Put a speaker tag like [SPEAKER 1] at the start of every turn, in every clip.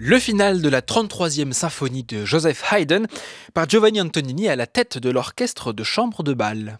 [SPEAKER 1] Le final de la 33e symphonie de Joseph Haydn par Giovanni Antonini à la tête de l'orchestre de chambre de Bâle.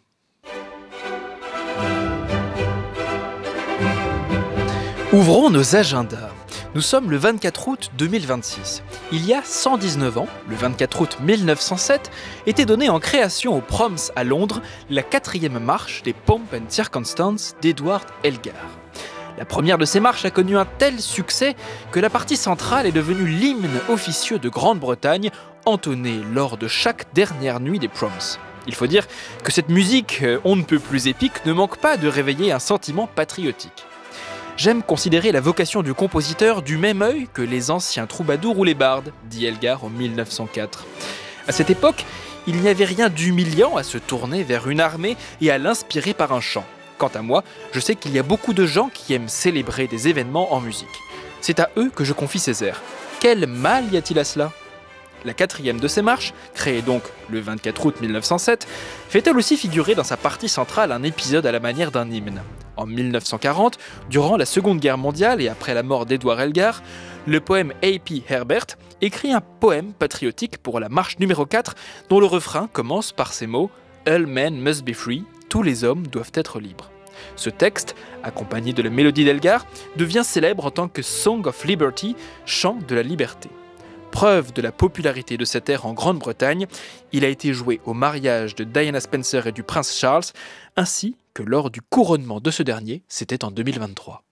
[SPEAKER 1] Ouvrons nos agendas. Nous sommes le 24 août 2026. Il y a 119 ans, le 24 août 1907, était donnée en création au Proms à Londres la 4e marche des Pomp and Circumstance d'Edward Elgar. La première de ces marches a connu un tel succès que la partie centrale est devenue l'hymne officieux de Grande-Bretagne, entonné lors de chaque dernière nuit des Proms. Il faut dire que cette musique, on ne peut plus épique, ne manque pas de réveiller un sentiment patriotique. J'aime considérer la vocation du compositeur du même œil que les anciens troubadours ou les bardes, dit Elgar en 1904. À cette époque, il n'y avait rien d'humiliant à se tourner vers une armée et à l'inspirer par un chant. Quant à moi, je sais qu'il y a beaucoup de gens qui aiment célébrer des événements en musique. C'est à eux que je confie ces airs. Quel mal y a-t-il à cela ? La 4e de ces marches, créée donc le 24 août 1907, fait elle aussi figurer dans sa partie centrale un épisode à la manière d'un hymne. En 1940, durant la Seconde Guerre mondiale et après la mort d'Edward Elgar, le poème A.P. Herbert écrit un poème patriotique pour la marche numéro 4 dont le refrain commence par ces mots « All men must be free », tous les hommes doivent être libres. Ce texte, accompagné de la mélodie d'Elgar, devient célèbre en tant que Song of Liberty, chant de la liberté. Preuve de la popularité de cet air en Grande-Bretagne, il a été joué au mariage de Diana Spencer et du prince Charles, ainsi que lors du couronnement de ce dernier, c'était en 2023.